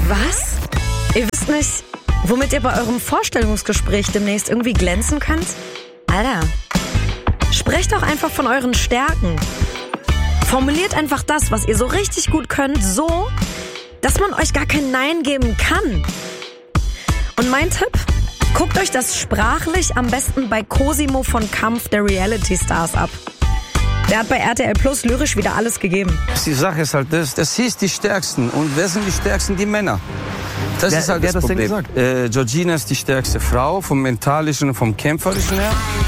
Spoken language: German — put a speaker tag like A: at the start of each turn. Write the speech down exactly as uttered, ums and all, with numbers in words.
A: Was? Ihr wisst nicht, womit ihr bei eurem Vorstellungsgespräch demnächst irgendwie glänzen könnt? Alter, sprecht doch einfach von euren Stärken. Formuliert einfach das, was ihr so richtig gut könnt, so, dass man euch gar kein Nein geben kann. Und mein Tipp? Guckt euch das sprachlich am besten bei Cosimo von Kampf der Reality Stars ab. Der hat bei R T L Plus lyrisch wieder alles gegeben.
B: Die Sache ist halt das, das hier ist die Stärksten. Und wer sind die Stärksten? Die Männer. Das
C: wer,
B: ist halt
C: wer
B: das
C: hat das
B: Problem.
C: denn gesagt?
B: Äh, Georgina ist die stärkste Frau, vom Mentalischen und vom Kämpferischen her.